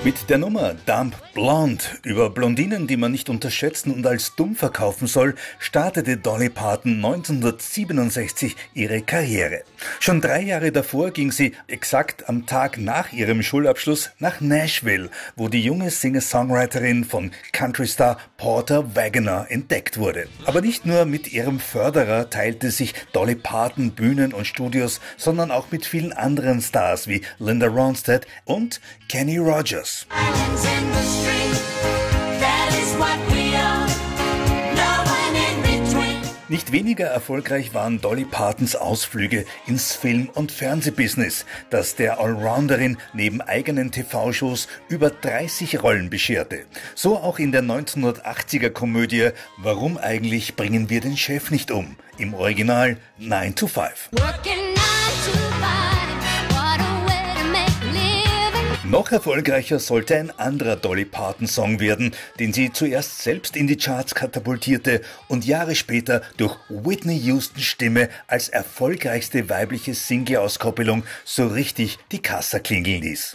Mit der Nummer Dumb Blonde über Blondinen, die man nicht unterschätzen und als dumm verkaufen soll, startete Dolly Parton 1967 ihre Karriere. Schon 3 Jahre davor ging sie exakt am Tag nach ihrem Schulabschluss nach Nashville, wo die junge Singer-Songwriterin von Countrystar Porter Wagoner entdeckt wurde. Aber nicht nur mit ihrem Förderer teilte sich Dolly Parton Bühnen und Studios, sondern auch mit vielen anderen Stars wie Linda Ronstadt und Kenny Rogers. Nicht weniger erfolgreich waren Dolly Partons Ausflüge ins Film- und Fernsehbusiness, das der Allrounderin neben eigenen TV-Shows über 30 Rollen bescherte. So auch in der 1980er-Komödie Warum eigentlich bringen wir den Chef nicht um? Im Original 9 to 5. Noch erfolgreicher sollte ein anderer Dolly Parton-Song werden, den sie zuerst selbst in die Charts katapultierte und Jahre später durch Whitney Houstons Stimme als erfolgreichste weibliche Single-Auskopplung so richtig die Kassa klingeln ließ.